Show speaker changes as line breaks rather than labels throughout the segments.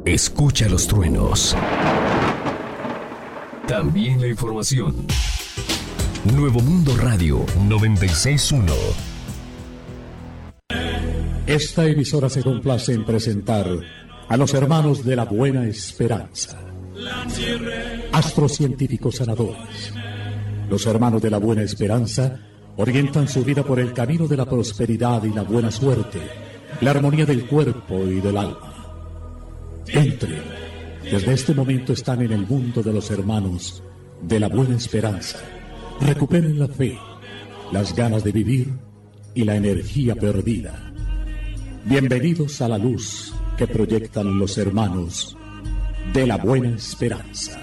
Escucha los truenos. También la información. Nuevo Mundo Radio 96.1.
Esta emisora se complace en presentar a los hermanos de la Buena Esperanza, astrocientíficos sanadores. Los hermanos de la Buena Esperanza orientan su vida por el camino de la prosperidad y la buena suerte, la armonía del cuerpo y del alma. Entren, desde este momento están en el mundo de los hermanos de la Buena Esperanza. Recuperen la fe, las ganas de vivir y la energía perdida. Bienvenidos a la luz que proyectan los hermanos de la Buena Esperanza.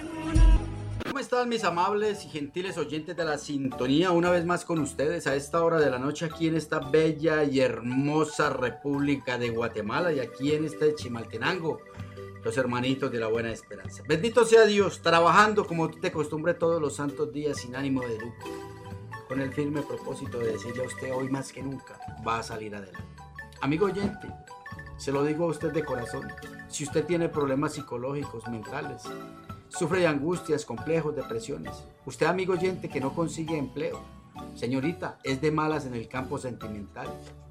¿Cómo están mis amables y gentiles oyentes de la sintonía? Una vez más con ustedes a esta hora de la noche aquí en esta bella y hermosa República de Guatemala y aquí en este Chimaltenango, los hermanitos de la Buena Esperanza. Bendito sea Dios, trabajando como de costumbre todos los santos días sin ánimo de lucro, con el firme propósito de decirle a usted hoy más que nunca va a salir adelante. Amigo oyente, se lo digo a usted de corazón, si usted tiene problemas psicológicos, mentales, sufre de angustias, complejos, depresiones, usted amigo oyente que no consigue empleo, señorita, es de malas en el campo sentimental,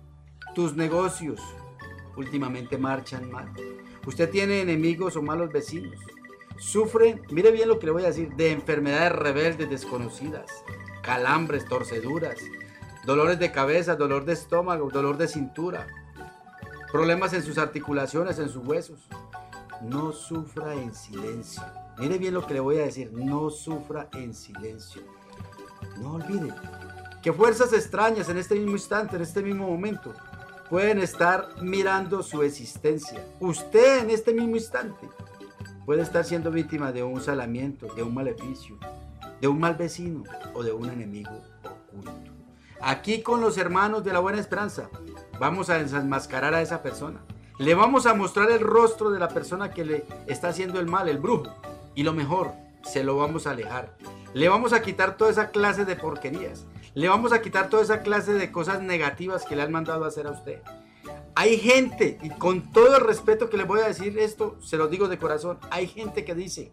tus negocios últimamente marchan mal, usted tiene enemigos o malos vecinos, sufre, mire bien lo que le voy a decir, de enfermedades rebeldes desconocidas, calambres, torceduras, dolores de cabeza, dolor de estómago, dolor de cintura, problemas en sus articulaciones, en sus huesos. No sufra en silencio. Mire bien lo que le voy a decir, no sufra en silencio. No olvide que fuerzas extrañas en este mismo instante, en este mismo momento, pueden estar mirando su existencia. Usted en este mismo instante puede estar siendo víctima de un salamiento, de un maleficio, de un mal vecino o de un enemigo oculto. Aquí con los hermanos de la Buena Esperanza vamos a desenmascarar a esa persona. Le vamos a mostrar el rostro de la persona que le está haciendo el mal, el brujo. Y lo mejor, se lo vamos a alejar. Le vamos a quitar toda esa clase de porquerías. Le vamos a quitar toda esa clase de cosas negativas que le han mandado a hacer a usted. Hay gente, y con todo el respeto que le voy a decir esto, se lo digo de corazón, hay gente que dice,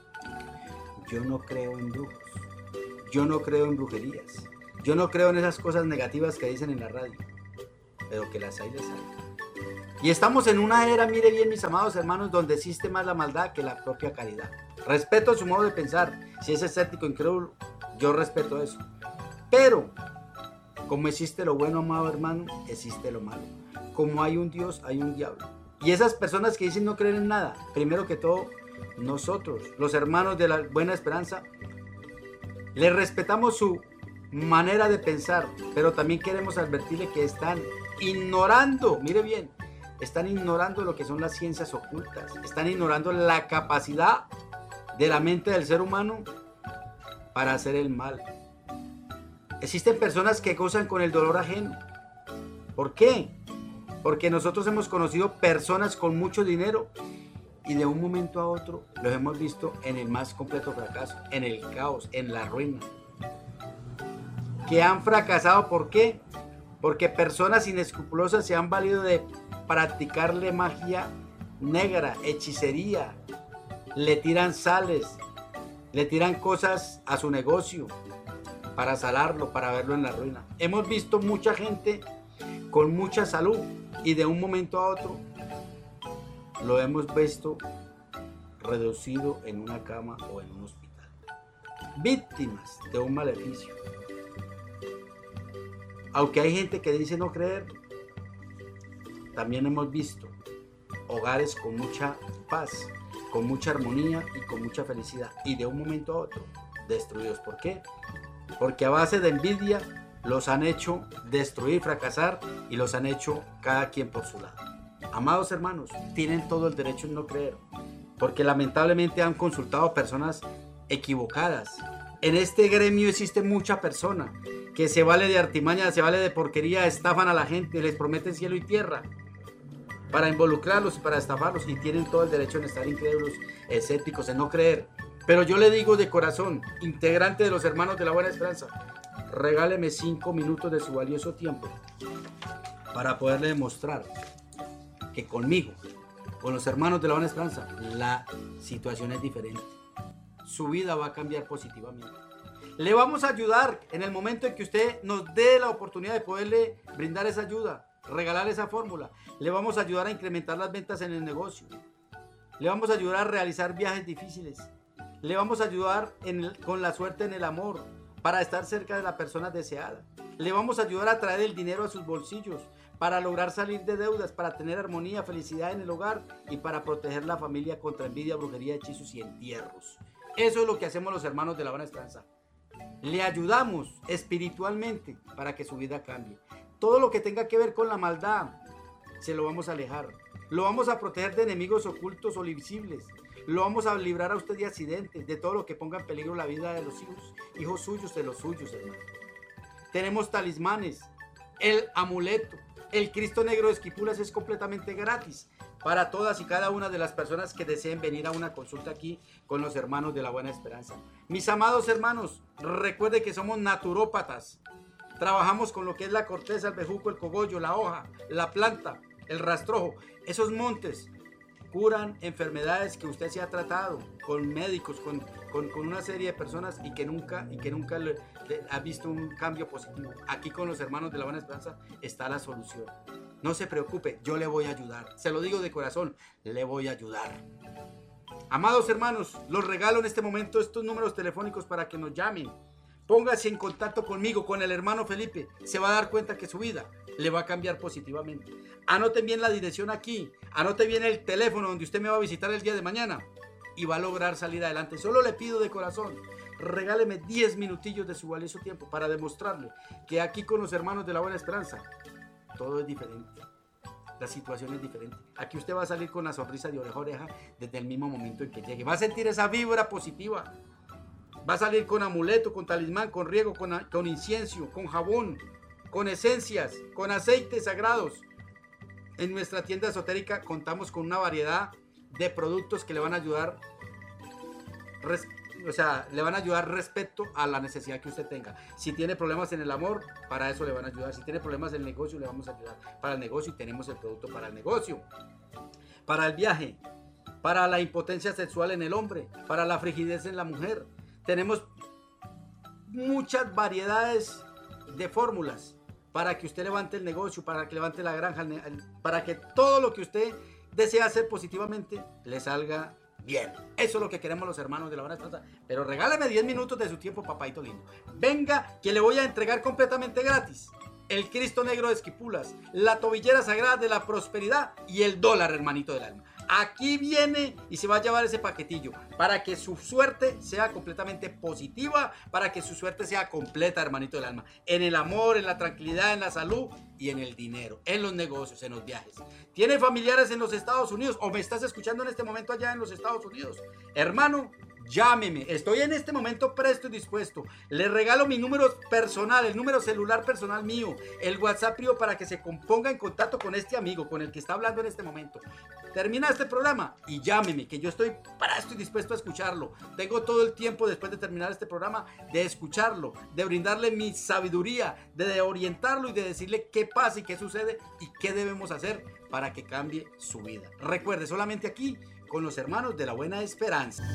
yo no creo en brujos, yo no creo en brujerías, yo no creo en esas cosas negativas que dicen en la radio, pero que las hay, les hay. Y estamos en una era, mire bien mis amados hermanos, donde existe más la maldad que la propia caridad. Respeto su modo de pensar, si es escéptico, incrédulo, yo respeto eso. Pero, como existe lo bueno, amado hermano, existe lo malo. Como hay un Dios, hay un diablo. Y esas personas que dicen no creer en nada, primero que todo, nosotros, los hermanos de la Buena Esperanza, les respetamos su manera de pensar, pero también queremos advertirle que están ignorando, mire bien, están ignorando lo que son las ciencias ocultas, están ignorando la capacidad de la mente del ser humano para hacer el mal. Existen personas que gozan con el dolor ajeno. ¿Por qué? Porque nosotros hemos conocido personas con mucho dinero y de un momento a otro los hemos visto en el más completo fracaso, en el caos, en la ruina. Que han fracasado, ¿por qué? Porque personas inescrupulosas se han valido de practicarle magia negra, hechicería, le tiran sales, le tiran cosas a su negocio para salarlo, para verlo en la ruina. Hemos visto mucha gente con mucha salud y de un momento a otro lo hemos visto reducido en una cama o en un hospital, víctimas de un maleficio. Aunque hay gente que dice no creer, también hemos visto hogares con mucha paz, con mucha armonía y con mucha felicidad, y de un momento a otro destruidos. ¿Por qué? Porque a base de envidia los han hecho destruir, fracasar, y los han hecho cada quien por su lado. Amados hermanos, tienen todo el derecho en no creer, porque lamentablemente han consultado a personas equivocadas. En este gremio existe mucha persona que se vale de artimaña, se vale de porquería, estafan a la gente, les prometen cielo y tierra para involucrarlos y para estafarlos, y tienen todo el derecho en estar incrédulos, escépticos, en no creer. Pero yo le digo de corazón, integrante de los hermanos de la Buena Esperanza, regáleme 5 minutos de su valioso tiempo para poderle demostrar que conmigo con los hermanos de la Buena Esperanza, la situación es diferente. Su vida va a cambiar positivamente. Le vamos a ayudar en el momento en que usted nos dé la oportunidad de poderle brindar esa ayuda, regalar esa fórmula. Le vamos a ayudar a incrementar las ventas en el negocio. Le vamos a ayudar a realizar viajes difíciles. Le vamos a ayudar con la suerte en el amor, para estar cerca de la persona deseada. Le vamos a ayudar a traer el dinero a sus bolsillos, para lograr salir de deudas, para tener armonía, felicidad en el hogar y para proteger la familia contra envidia, brujería, hechizos y entierros. Eso es lo que hacemos los hermanos de la Buena Esperanza. Le ayudamos espiritualmente para que su vida cambie. Todo lo que tenga que ver con la maldad, se lo vamos a alejar. Lo vamos a proteger de enemigos ocultos o visibles. Lo vamos a librar a usted de accidentes, de todo lo que ponga en peligro la vida de los hijos suyos, de los suyos, hermano. Tenemos talismanes, el amuleto, el Cristo Negro de Esquipulas es completamente gratis para todas y cada una de las personas que deseen venir a una consulta aquí con los hermanos de la Buena Esperanza. Mis amados hermanos, recuerde que somos naturópatas. Trabajamos con lo que es la corteza, el bejuco, el cogollo, la hoja, la planta, el rastrojo. Esos montes curan enfermedades que usted se ha tratado con médicos, con una serie de personas y que nunca ha visto un cambio positivo. Aquí con los hermanos de la Buena Esperanza está la solución. No se preocupe, yo le voy a ayudar. Se lo digo de corazón, le voy a ayudar. Amados hermanos, los regalo en este momento estos números telefónicos para que nos llamen. Póngase en contacto conmigo, con el hermano Felipe. Se va a dar cuenta que su vida le va a cambiar positivamente. Anoten bien la dirección aquí. Anoten bien el teléfono donde usted me va a visitar el día de mañana. Y va a lograr salir adelante. Solo le pido de corazón, regáleme 10 minutillos de su valioso tiempo para demostrarle que aquí con los hermanos de la Buena Esperanza todo es diferente. La situación es diferente. Aquí usted va a salir con la sonrisa de oreja a oreja desde el mismo momento en que llegue. Va a sentir esa vibra positiva. Va a salir con amuleto, con talismán, con riego, con incienso, con jabón, con esencias, con aceites sagrados. En nuestra tienda esotérica contamos con una variedad de productos que le van a ayudar, respecto a la necesidad que usted tenga. Si tiene problemas en el amor, para eso le van a ayudar. Si tiene problemas en el negocio, le vamos a ayudar para el negocio y tenemos el producto para el negocio. Para el viaje, para la impotencia sexual en el hombre, para la frigidez en la mujer. Tenemos muchas variedades de fórmulas para que usted levante el negocio, para que levante la granja, para que todo lo que usted desea hacer positivamente le salga bien. Eso es lo que queremos los hermanos de la Buena Esperanza. Pero regáleme 10 minutos de su tiempo, papaito lindo. Venga, que le voy a entregar completamente gratis el Cristo Negro de Esquipulas, la tobillera sagrada de la prosperidad y el dólar, hermanito del alma. Aquí viene y se va a llevar ese paquetillo para que su suerte sea completamente positiva, para que su suerte sea completa, hermanito del alma, en el amor, en la tranquilidad, en la salud y en el dinero, en los negocios, en los viajes. ¿Tiene familiares en los Estados Unidos o me estás escuchando en este momento allá en los Estados Unidos? Hermano, llámeme, estoy en este momento presto y dispuesto. Le regalo mi número personal, el número celular personal mío, el WhatsApp mío, para que se ponga en contacto con este amigo con el que está hablando en este momento. Termina este programa y llámeme, que yo estoy presto y dispuesto a escucharlo. Tengo todo el tiempo después de terminar este programa de escucharlo, de brindarle mi sabiduría, de orientarlo y de decirle qué pasa y qué sucede y qué debemos hacer para que cambie su vida. Recuerde, solamente aquí con los hermanos de la Buena Esperanza.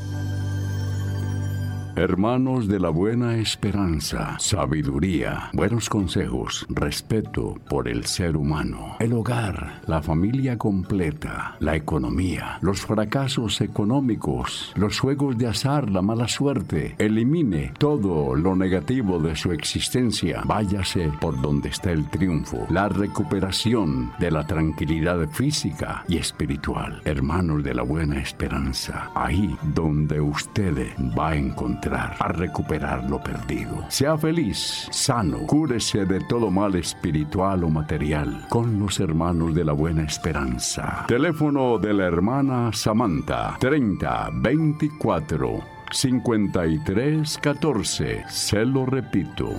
Hermanos de la Buena Esperanza, sabiduría, buenos consejos, respeto por el ser humano, el hogar, la familia completa, la economía, los fracasos económicos, los juegos de azar, la mala suerte. Elimine todo lo negativo de su existencia. Váyase por donde está el triunfo, la recuperación de la tranquilidad física y espiritual. Hermanos de la Buena Esperanza, ahí donde usted va a encontrar a recuperar lo perdido. Sea feliz, sano, cúrese de todo mal espiritual o material con los hermanos de la Buena Esperanza. Teléfono de la hermana Samantha, 30 24 3024-5314. Se lo repito,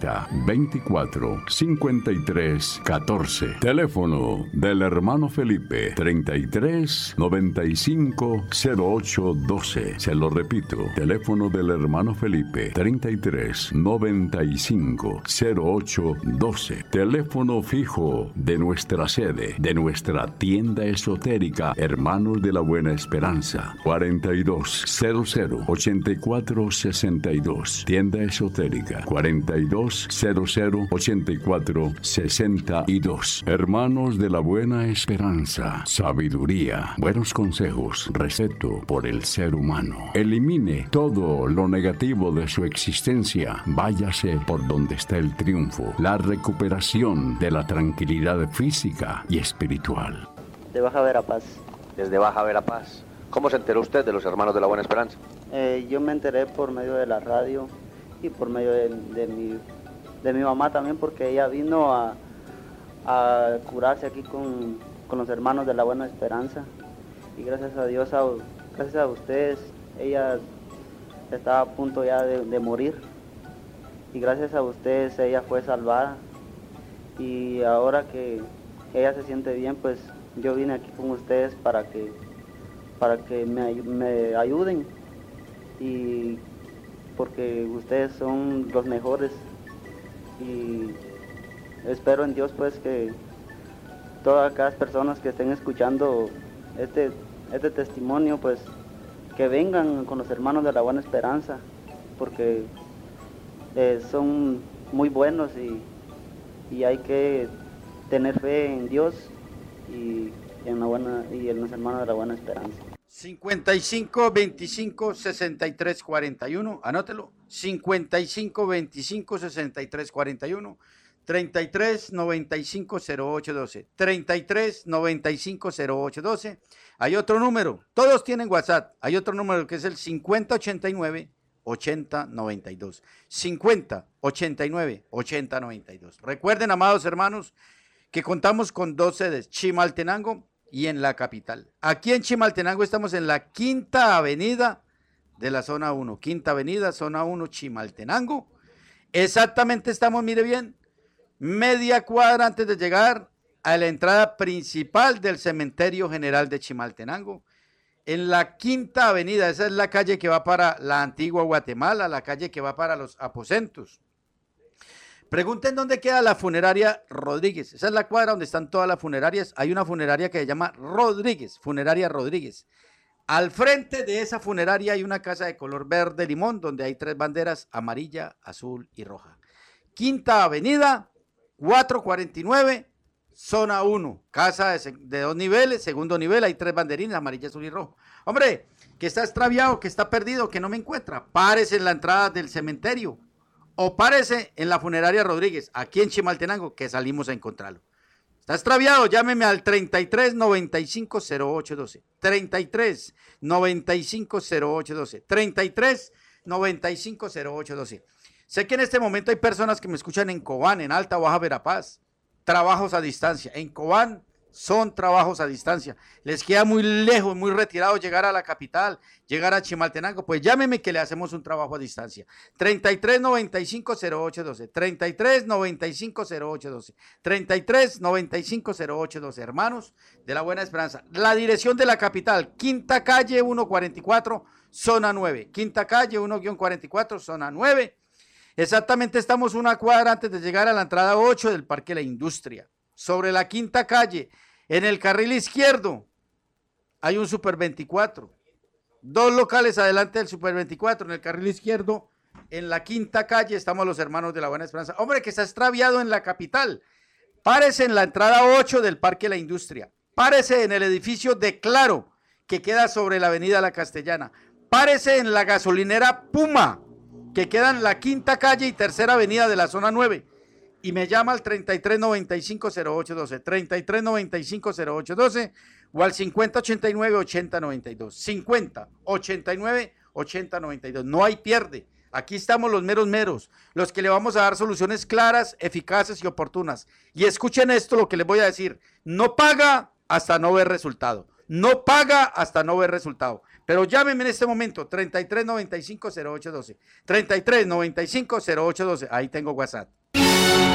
3024-5314. Teléfono del hermano Felipe, 33-95-0812. Se lo repito, teléfono del hermano Felipe, 33-95-0812. Teléfono fijo de nuestra sede, de nuestra tienda esotérica, Hermanos de la Buena Esperanza, 4200-8462. Tienda esotérica, 4200-8462. Hermanos de la Buena Esperanza, sabiduría, buenos consejos, respeto por el ser humano. Elimine todo lo negativo de su existencia. Váyase por donde está el triunfo, la recuperación de la tranquilidad física y espiritual.
De Baja Verapaz.
Desde Baja Verapaz. ¿Cómo se enteró usted de los Hermanos de la Buena Esperanza?
Yo me enteré por medio de la radio y por medio de mi mamá también, porque ella vino a curarse aquí con los Hermanos de la Buena Esperanza. Y gracias a Dios, gracias a ustedes, ella estaba a punto ya de morir. Y gracias a ustedes ella fue salvada. Y ahora que ella se siente bien, pues yo vine aquí con ustedes para que me ayuden, y porque ustedes son los mejores, y espero en Dios pues que todas aquellas personas que estén escuchando este testimonio, pues que vengan con los Hermanos de la Buena Esperanza, porque son muy buenos, y hay que tener fe en Dios y en los Hermanos de la Buena Esperanza.
55 25 63 41, anótelo, 55 25 63 41, 33 95 08 12, 33 95 08 12. Hay otro número, todos tienen WhatsApp, hay otro número que es el 50 89 80 92, 50 89 80 92. Recuerden, amados hermanos, que contamos con 2 sedes, Chimaltenango y en la capital. Aquí en Chimaltenango estamos en la Quinta Avenida de la zona 1, Quinta Avenida, zona 1, Chimaltenango. Exactamente estamos, mire bien, media cuadra antes de llegar a la entrada principal del Cementerio General de Chimaltenango. En la Quinta Avenida, esa es la calle que va para la antigua Guatemala, la calle que va para los aposentos. Pregunten dónde queda la funeraria Rodríguez. Esa es la cuadra donde están todas las funerarias. Hay una funeraria que se llama Rodríguez, Funeraria Rodríguez. Al frente de esa funeraria hay una casa de color verde limón donde hay 3 banderas, amarilla, azul y roja. Quinta Avenida, 449, zona 1. Casa de 2 niveles, segundo nivel, hay 3 banderines, amarilla, azul y rojo. Hombre, que está extraviado, que está perdido, que no me encuentra, párese en la entrada del cementerio. O párese en la funeraria Rodríguez, aquí en Chimaltenango, que salimos a encontrarlo. Está extraviado, llámeme al 33 95 08 12. 33 95 08 12. 33 95 08 12. Sé que en este momento hay personas que me escuchan en Cobán, en Alta o Baja Verapaz. Trabajos a distancia. En Cobán son trabajos a distancia. Les queda muy lejos, muy retirado llegar a la capital, llegar a Chimaltenango. Pues llámeme que le hacemos un trabajo a distancia. 33 95 08 12. 33 95 08 12. 33 95 08 12. Hermanos de la Buena Esperanza. La dirección de la capital, Quinta Calle 144, zona 9. Quinta Calle 1-44, zona 9. Exactamente estamos una cuadra antes de llegar a la entrada 8 del Parque La Industria. Sobre la Quinta Calle, en el carril izquierdo, hay un Super 24. 2 locales adelante del Super 24, en el carril izquierdo, en la Quinta Calle, estamos los Hermanos de la Buena Esperanza. Hombre, que está extraviado en la capital. Párese en la entrada 8 del Parque La Industria. Párese en el edificio de Claro, que queda sobre la Avenida La Castellana. Párese en la gasolinera Puma, que queda en la Quinta Calle y Tercera Avenida de la zona 9. Y me llama al 33 95 08 12, 33 95 08 12 o al 50 89 80 92, 50 89 80 92. No hay pierde. Aquí estamos los meros, los que le vamos a dar soluciones claras, eficaces y oportunas. Y escuchen esto, lo que les voy a decir. No paga hasta no ver resultado. no paga hasta no ver resultado. Pero llámeme en este momento, 3395-0812. 3395-0812. Ahí tengo WhatsApp.